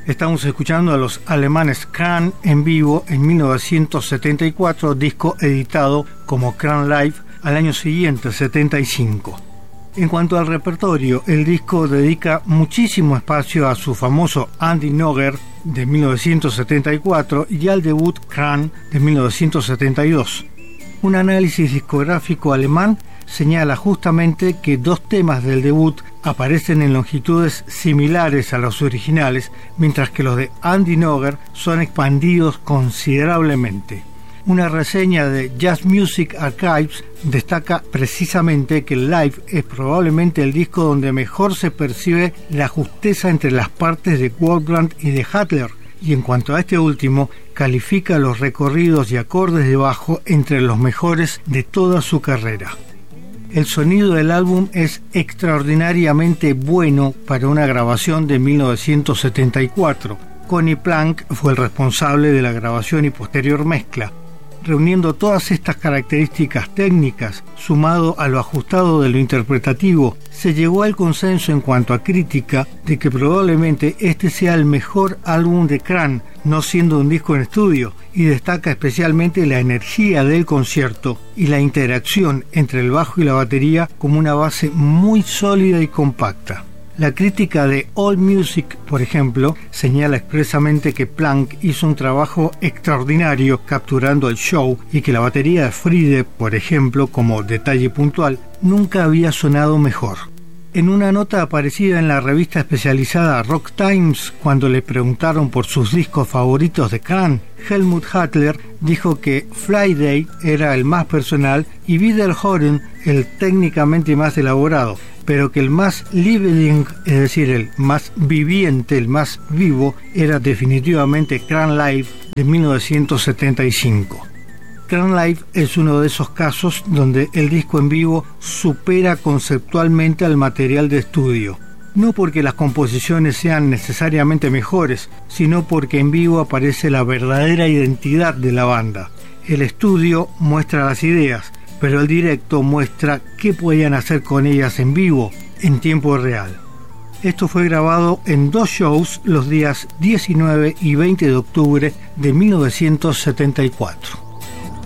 Estamos escuchando a los alemanes Kran en vivo en 1974, disco editado como Kran Live al año siguiente, 75. En cuanto al repertorio, el disco dedica muchísimo espacio a su famoso Andy Noger de 1974 y al debut Kran de 1972. Un análisis discográfico alemán señala justamente que dos temas del debut aparecen en longitudes similares a los originales, mientras que los de Andy Noger son expandidos considerablemente. Una reseña de Jazz Music Archives destaca precisamente que el Live es probablemente el disco donde mejor se percibe la justeza entre las partes de Wolfgang y de Hattler, y en cuanto a este último, califica los recorridos y acordes de bajo entre los mejores de toda su carrera. El sonido del álbum es extraordinariamente bueno para una grabación de 1974. Conny Plank fue el responsable de la grabación y posterior mezcla. Reuniendo todas estas características técnicas, sumado a lo ajustado de lo interpretativo, se llegó al consenso en cuanto a crítica de que probablemente este sea el mejor álbum de Kran, no siendo un disco en estudio, y destaca especialmente la energía del concierto y la interacción entre el bajo y la batería como una base muy sólida y compacta. La crítica de AllMusic, por ejemplo, señala expresamente que Plank hizo un trabajo extraordinario capturando el show y que la batería de Friede, por ejemplo, como detalle puntual, nunca había sonado mejor. En una nota aparecida en la revista especializada Rock Times, cuando le preguntaron por sus discos favoritos de Kran, Helmut Hattler dijo que Friday era el más personal y Wiederhören el técnicamente más elaborado, pero que el más lebendig, es decir, el más viviente, el más vivo, era definitivamente Kran Live de 1975. Kran Live es uno de esos casos donde el disco en vivo supera conceptualmente al material de estudio. No porque las composiciones sean necesariamente mejores, sino porque en vivo aparece la verdadera identidad de la banda. El estudio muestra las ideas, pero el directo muestra qué podían hacer con ellas en vivo, en tiempo real. Esto fue grabado en 2 shows los días 19 y 20 de octubre de 1974.